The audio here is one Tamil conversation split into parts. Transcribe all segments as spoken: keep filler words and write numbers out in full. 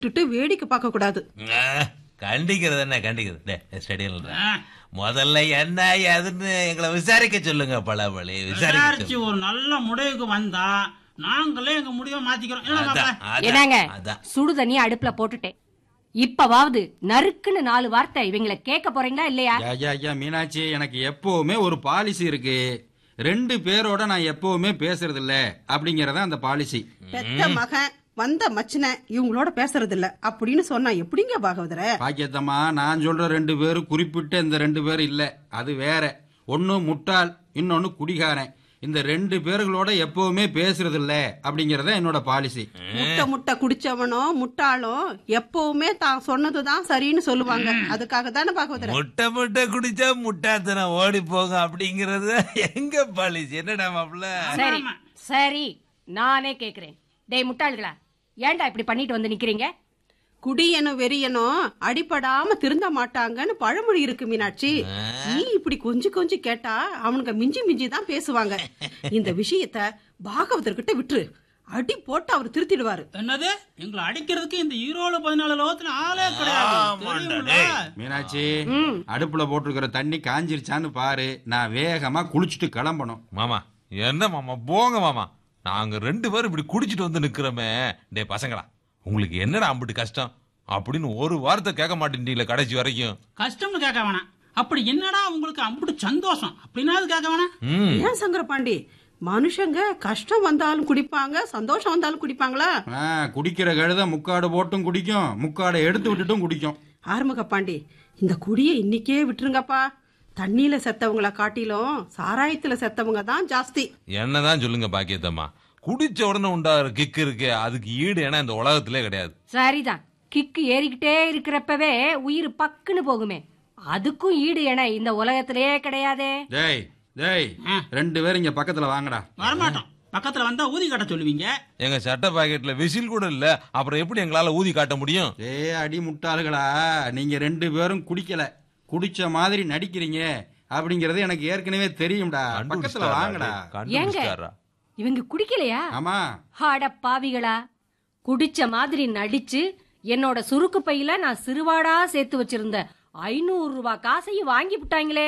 விட்டுட்டு வேடிக்கை பார்க்க கூடாது. கண்டிக்கிறது என்ன கண்டிக்கிறது ஸ்டடியில் முதல்ல என்ன ஏதுன்னு எங்களை விசாரிக்க சொல்லுங்க. பழமொழி விசாரிச்சு ஒரு நல்ல முடிவுக்கு வந்தா நாங்களே எங்க முடிவை மாத்திக்கிறோம். என்னங்க சுடு தண்ணி அடுப்புல போட்டுட்டேன், இப்பவாவது நறுக்குன்னு நாலு வார்த்தை இவங்களை கேட்க போறீங்களா இல்லையா? ஐயா ஐயா மீனாட்சி, எனக்கு எப்பவுமே ஒரு பாலிசி இருக்கு. ரெண்டு பேரோட நான் எப்பவுமே பேசுறது இல்ல அப்படிங்கறத அந்த பாலிசி. பெத்த மகன் வந்த மச்சின இவங்களோட பேசுறது இல்ல அப்படின்னு சொன்னா எப்படிங்க பாகவதர? பாக்கியத்தம்மா, நான் சொல்ற ரெண்டு பேரும் குறிப்பிட்ட இந்த ரெண்டு பேரும் இல்ல, அது வேற. ஒன்னு முட்டாள், இன்னொன்னு குடிகாரன். இந்த ரெண்டு பேர்களோட எப்பவுமே பேசுறது இல்ல அப்படிங்கறத என்னோட பாலிசி. முட்டை முட்டை குடிச்சவனும் முட்டாளும் எப்பவுமே தான் சொன்னதுதான் சரின்னு சொல்லுவாங்க. அதுக்காக தானே பாகவதர முட்டை முட்டை குடிச்சா முட்டாத்தன ஓடி போக அப்படிங்கறது எங்க பாலிசி. என்னடா மாப்ள? சரி சரி நானே கேக்குறேன். டேய் முட்டாள்களா, ஏன்டா இப்படி பண்ணிட்டு வந்து நிக்கிறீங்க? குடியனும் வெறியனும் அடிப்படாம திருந்த மாட்டாங்கன்னு பழமொழி இருக்கு மீனாட்சி. நீ இப்படி கொஞ்சம் கொஞ்சம் கேட்டா அவனுங்க மிஞ்சி மிஞ்சி தான் பேசுவாங்க. இந்த விஷயத்த பாகவதர்கிட்ட விட்டுரு, அடி போட்டு அவர் திருத்திடுவாரு. என்னது, எங்களை அடிக்கிறதுக்கு இந்த ஈரோடு பதினாலு லோகத்துல ஆளே கிடையாது. மீனாட்சி, அடுப்புல போட்டுருக்கிற தண்ணி காஞ்சிருச்சான்னு பாரு, நான் வேகமா குளிச்சுட்டு கிளம்பணும். மாமா என்ன மாமா போங்க மாமா, நாங்க ரெண்டு பேரும் இப்படி குடிச்சிட்டு வந்து நிக்கிறோமே. டே பசங்களா, உங்களுக்கு என்னடா அம்பிட்டு கஷ்டம் அப்படின்னு ஒரு வார்த்தை கேட்க மாட்டேன்றீங்களே கடைசி வரைக்கும். கஷ்டம்னு கேட்க வேணாம், அப்படி என்னடா உங்களுக்கு அம்பிட்டு சந்தோஷம் அப்படின்னா கேட்க வேணாம். ஏன் சங்கரபாண்டி, மனுஷங்க கஷ்டம் வந்தாலும் குடிப்பாங்க, சந்தோஷம் வந்தாலும் குடிப்பாங்களா? குடிக்கிற கழுத முக்காடு போட்டும் குடிக்கும், முக்காடை எடுத்து விட்டுட்டும் குடிக்கும். ஆறுமுக பாண்டி, இந்த குடியை இன்னைக்கே விட்டுருங்கப்பா. தண்ணியில செத்தவங்களை காட்டிலும் சாராயத்துல செத்தவங்க தான் ஜாஸ்தி. என்னதான் சொல்லுங்க பாக்கியத்தம்மா, குடிச்ச உடனே உண்டாகிற கிக்கு இருக்கு, அதுக்கு ஈடு ஏன்னா இந்த உலகத்திலே கிடையாது. சரிதான், கிக்கு ஏறிக்கிட்டே இருக்கிறப்பவே உயிர் பக்குன்னு போகுமே, அதுக்கும் ஈடு என இந்த உலகத்திலேயே கிடையாதே. டேய் டேய், ரெண்டு பேரும் இங்க பக்கத்துல வாங்கடா. வரமாட்டோம், பக்கத்துல வந்தா ஊதி காட்ட சொல்லுவீங்க. எங்க சட்ட பாக்கெட்ல விசில் கூட இல்ல, அப்புறம் எப்படி எங்களால ஊதி காட்ட முடியும்? ஏ அடி முட்டாளுகளா, நீங்க ரெண்டு பேரும் குடிக்கல, குடிச்ச மாதிரி நடிக்கிறீங்க அப்படிங்கறது எனக்கு ஏற்கனவே தெரியும்டா. பக்கத்துல வாங்கடா. ஏங்க இவங்க குடிக்கலையா? ஆமா. அட பாவிகளா, குடிச்ச மாதிரி நடிச்சு என்னோட சுருக்கு பையில நான் சிறுவாடா சேர்த்து வச்சிருந்த ஐநூறு ரூபாய் காசையும் வாங்கி விட்டாங்களே.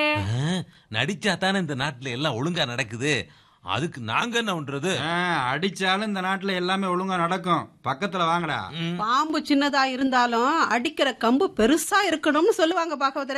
நடிச்சா தானே இந்த நாட்டுல எல்லாம் ஒழுங்கா நடக்குது, அதுக்கு நாங்க என்ன பண்றது? அடிச்சாலும் இந்த நாட்டுல எல்லாமே ஒழுங்கா நடக்கும். பக்கத்துல வாங்கடா. பாம்பு சின்னதா இருந்தாலும் அடிக்கிற கம்பு பெருசா இருக்கணும்னு சொல்லுவாங்க பாகவதர.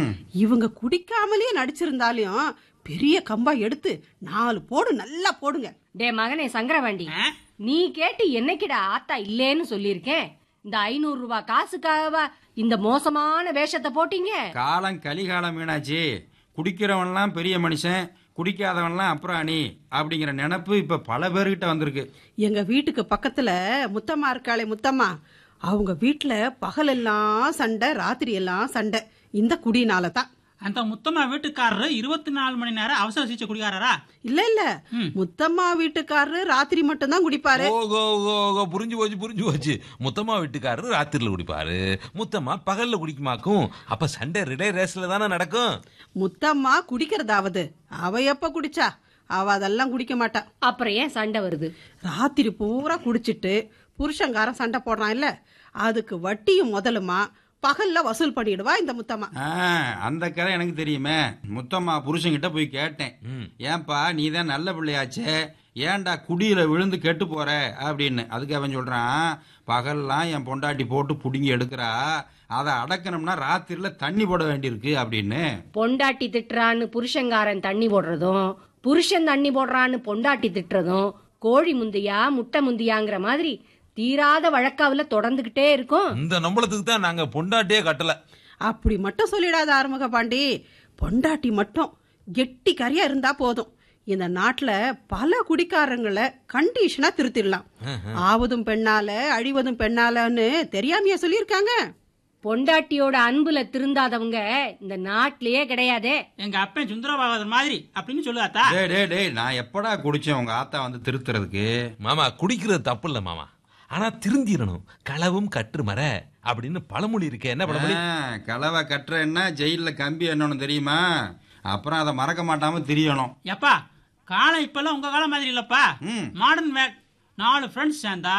இவங்க குடிக்காமலே நடிச்சிருந்தாலும் பெரிய கம்பா எடுத்து நாலு போடு நல்லா போடுங்க. டே மகனே சங்கரவாண்டி, நீ கேட்டு என்னைக்கிட ஆத்தா இல்லேன்னு சொல்லிருக்கேன். இந்த ஐநூறு ரூபாய் காசுக்காகவா இந்த மோசமான வேஷத்தை போட்டீங்க? காலம் கலிகாலம் மீனாட்சி, குடிக்கிறவன்லாம் பெரிய மனுஷன், குடிக்காதவன்லாம் அப்புறாணி அப்படிங்கிற நினைப்பு இப்ப பல பேர்கிட்ட வந்திருக்கு. எங்க வீட்டுக்கு பக்கத்துல முத்தம்மா இருக்காளே முத்தம்மா, அவங்க வீட்டுல பகலெல்லாம் சண்டை, ராத்திரி எல்லாம் சண்டை, இந்த குடினாலதான். அந்த முத்தம்மா வீட்டுக்காரரு இருபத்தி நாலு மணி நேரம் அவசர சிகிச்சை குடிக்காரரா? இல்ல இல்ல, முத்தம்மா வீட்டுக்காரரு ராத்திரி மட்டும் தான் குடிப்பாரு. புரிஞ்சு போச்சு புரிஞ்சு போச்சு. முத்தம்மா வீட்டுக்காரரு ராத்திரில குடிப்பாரு, முத்தம்மா பகல்ல குடிக்குமாக்கும். அப்ப சண்டே ரிலே ரேஸ்ல தானே நடக்கும். முத்தம்மா குடிக்கிறதாவது, அவ எப்ப குடிச்சா? அவ அதெல்லாம் குடிக்க மாட்டா. அப்புறம் ஏன் சண்டை வருது? ராத்திரி பூரா குடிச்சிட்டு புருஷங்காரன் சண்டை போடுறான் இல்ல, அதுக்கு வட்டியும் முதலுமா பகல்ல வசூல் பண்ணிடுவா இந்த முத்தம்மா. அந்த கதை எனக்கு தெரியுமே. முத்தம்மா புருஷன்கிட்ட போய் கேட்டேன், ஏன்பா நீ தான் நல்ல பிள்ளையாச்சே, ஏன்டா குடியில விழுந்து கெட்டு போற அப்படின்னு. அதுக்கு அவன் சொல்றான், பகல்லாம் என் பொண்டாட்டி போட்டு புடுங்கி எடுக்கிறா, அதை அடக்கணும்னா ராத்திரில தண்ணி போட வேண்டியிருக்கு அப்படின்னு. பொண்டாட்டி திட்டுறான்னு புருஷங்காரன் தண்ணி போடுறதும், புருஷன் தண்ணி போடுறான்னு பொண்டாட்டி திட்டுறதும் கோழி முந்தியா முட்டை முந்தியாங்கிற மாதிரி தீராத வழக்காவில தொடர்ந்துகிட்டே இருக்கும். இந்த நம்பளத்துக்கு தான் நாங்க பொண்டாட்டியே கட்டல. அப்படி மட்டும் சொல்லிடாத ஆறுமுக பாண்டி, பொண்டாட்டி மட்டும் கெட்டி கரையா இருந்தா போதும். இந்த நாட்டுல பல குடிக்காரங்களை கண்டிஷனா திருத்திடலாம். ஆவதும் பெண்ணால அழிவதும் பெண்ணாலன்னு தெரியாமையா சொல்லியிருக்காங்க. பொண்டாட்டியோட அன்புல திருந்தாதவங்க இந்த நாட்டிலேயே கிடையாதே. எங்க அப்பன் சுந்தரபாகவதர் மாதிரி அப்படின்னு சொல்லுவாத்தா. நான் எப்படா குடிச்சேன் உங்க ஆத்தா வந்து திருத்துறதுக்கு? மாமா குடிக்கிறது தப்பு இல்ல மாமா, ஆனா திருந்திரணும். களவும் கற்று மர அப்படின்னு பழமொழி இருக்கு. என்ன பழமொழி? களவை கட்டுறன்னா ஜெயில கம்பி என்னன்னு தெரியுமா? அப்புறம் அதை மறக்க மாட்டாம தெரியணும். எப்பா காலம் இப்பெல்லாம் உங்க காலம் மாதிரி இல்லப்பா, மாடர்ன் வேக். நாலு ஃப்ரெண்ட்ஸ் சேர்ந்தா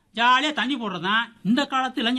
ஜாலியா தண்ணி போடுறதான் இந்த காலத்து இளைஞர்